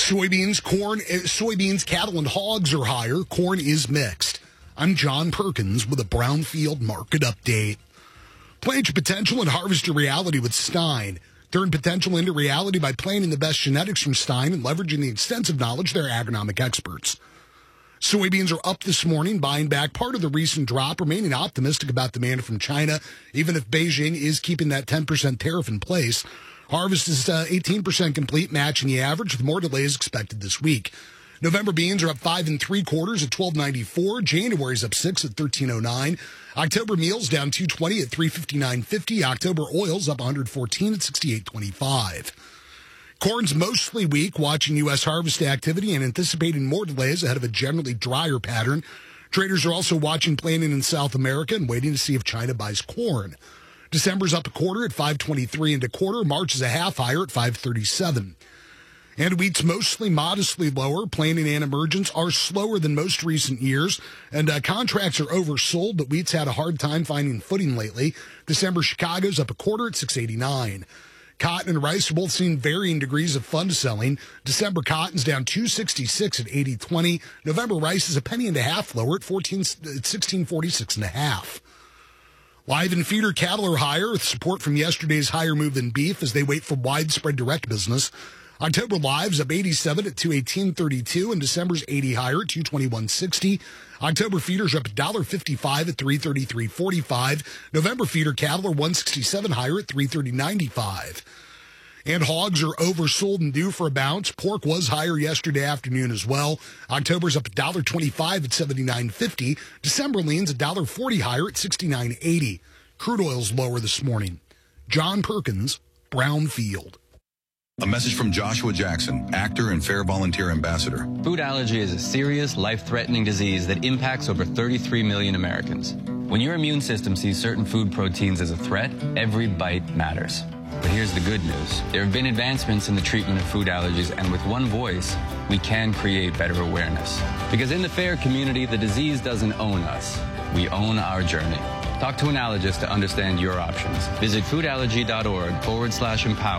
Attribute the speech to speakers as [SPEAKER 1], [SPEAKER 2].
[SPEAKER 1] Soybeans, cattle, and hogs are higher. Corn is mixed. I'm John Perkins with a Brownfield market update. Plant your potential and harvest your reality with Stein. Turn potential into reality by planting the best genetics from Stein and leveraging the extensive knowledge of their agronomic experts. Soybeans are up this morning, buying back part of the recent drop, remaining optimistic about demand from China, even if Beijing is keeping that 10% tariff in place. Harvest is 18% complete, matching the average, with more delays expected this week. November beans are up 5 3/4 at $12.94. January's up 6 at $13.09. October meals down $2.20 at $359.50. October oils up 114 at $68.25. Corn's mostly weak, watching U.S. harvest activity and anticipating more delays ahead of a generally drier pattern. Traders are also watching planting in South America and waiting to see if China buys corn. December's up a quarter at 5.23 1/4. March is a half higher at 5.37. And wheat's mostly modestly lower. Planting and emergence are slower than most recent years, and contracts are oversold, but wheat's had a hard time finding footing lately. December Chicago's up a quarter at 6.89. Cotton and rice are both seeing varying degrees of fund selling. December cotton's down $2.66 at 80.20. November rice is a penny and a half lower at 16.46 1/2. Live and feeder cattle are higher, with support from yesterday's higher move in beef as they wait for widespread direct business. October live's up 87 at 218.32, and December's 80 higher at 221.60. October feeders are up $1.55 at 333.45. November feeder cattle are 167 higher at 330.95. And hogs are oversold and due for a bounce. Pork was higher yesterday afternoon as well. October's up $1.25 at 79.50. December leans $1.40 higher at 69.80. Crude oil's lower this morning. John Perkins, Brownfield.
[SPEAKER 2] A message from Joshua Jackson, actor and Fair Volunteer Ambassador.
[SPEAKER 3] Food allergy is a serious, life-threatening disease that impacts over 33 million Americans. When your immune system sees certain food proteins as a threat, every bite matters. But here's the good news. There have been advancements in the treatment of food allergies, and with one voice, we can create better awareness. Because in the FAIR community, the disease doesn't own us. We own our journey. Talk to an allergist to understand your options. Visit foodallergy.org/empower.